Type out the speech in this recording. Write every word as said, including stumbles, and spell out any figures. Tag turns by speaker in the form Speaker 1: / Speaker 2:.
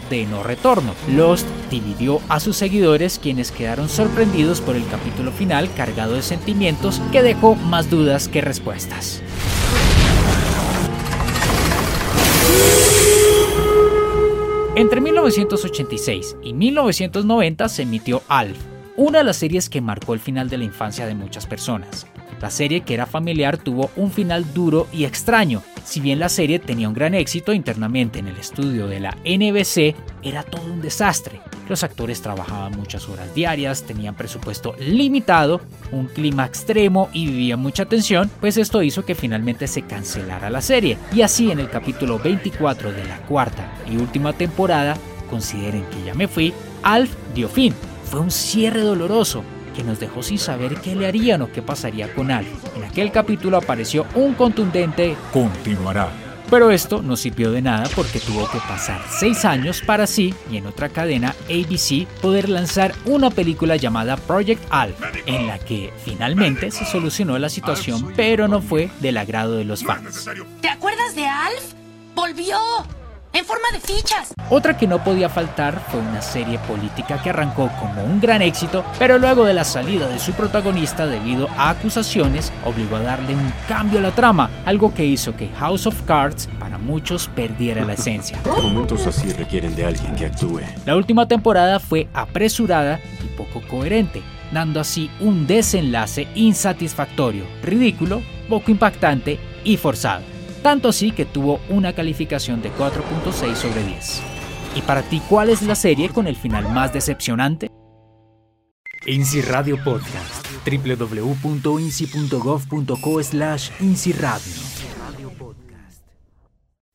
Speaker 1: de no retorno. Lost dividió a sus seguidores, quienes quedaron sorprendidos por el capítulo final cargado de sentimientos que dejó más dudas que respuestas. Entre mil novecientos ochenta y seis y mil novecientos noventa se emitió Alf, una de las series que marcó el final de la infancia de muchas personas. La serie, que era familiar, tuvo un final duro y extraño. Si bien la serie tenía un gran éxito internamente en el estudio de la N B C, era todo un desastre. Los actores trabajaban muchas horas diarias, tenían presupuesto limitado, un clima extremo y vivían mucha tensión, pues esto hizo que finalmente se cancelara la serie. Y así, en el capítulo veinticuatro de la cuarta y última temporada, consideren que ya me fui, Alf dio fin. Fue un cierre doloroso que nos dejó sin saber qué le harían o qué pasaría con Alf. En aquel capítulo apareció un contundente "continuará". Pero esto no sirvió de nada, porque tuvo que pasar seis años para así, y en otra cadena, A B C, poder lanzar una película llamada Project Alf, en la que finalmente se solucionó la situación, pero no fue del agrado de los fans.
Speaker 2: ¿Te acuerdas de Alf? ¡Volvió! ¡En forma de fichas!
Speaker 1: Otra que no podía faltar fue una serie política que arrancó como un gran éxito, pero luego de la salida de su protagonista debido a acusaciones, obligó a darle un cambio a la trama, algo que hizo que House of Cards para muchos perdiera la esencia.
Speaker 3: Momentos así requieren de alguien que actúe.
Speaker 1: La última temporada fue apresurada y poco coherente, dando así un desenlace insatisfactorio, ridículo, poco impactante y forzado. Tanto así que tuvo una calificación de cuatro punto seis sobre diez. ¿Y para ti cuál es la serie con el final más decepcionante? INSI Radio Podcast, doble u doble u doble u punto insi punto gov punto co slash insi radio.